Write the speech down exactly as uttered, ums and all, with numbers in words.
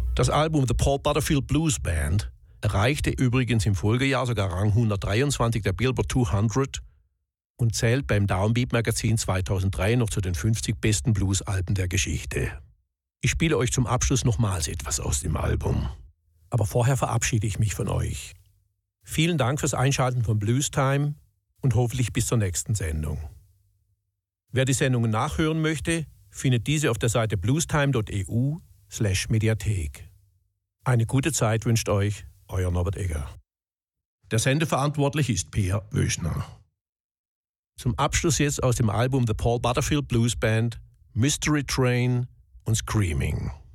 Das Album The Paul Butterfield Blues Band erreichte übrigens im Folgejahr sogar Rang hundertdreiundzwanzig der Billboard zweihundert und zählt beim Downbeat Magazin zweitausenddrei noch zu den fünfzig besten Blues-Alben der Geschichte. Ich spiele euch zum Abschluss nochmals etwas aus dem Album. Aber vorher verabschiede ich mich von euch. Vielen Dank fürs Einschalten von Blues Time und hoffentlich bis zur nächsten Sendung. Wer die Sendungen nachhören möchte, findet diese auf der Seite bluestime punkt e u slash Mediathek. Eine gute Zeit wünscht euch euer Norbert Egger. Der Sendeverantwortliche ist Peer Wöschner. Zum Abschluss jetzt aus dem Album The Paul Butterfield Blues Band, Mystery Train und Screaming.